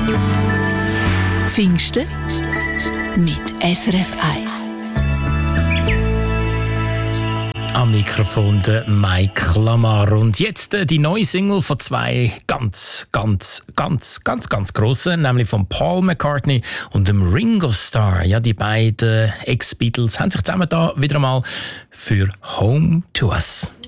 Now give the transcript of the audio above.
Pfingsten mit SRF 1. Am Mikrofon der Mike Lamar. Und jetzt die neue Single von zwei ganz grossen, nämlich von Paul McCartney und dem Ringo Starr. Ja, die beiden Ex-Beatles haben sich zusammen da wieder einmal für Home to Us.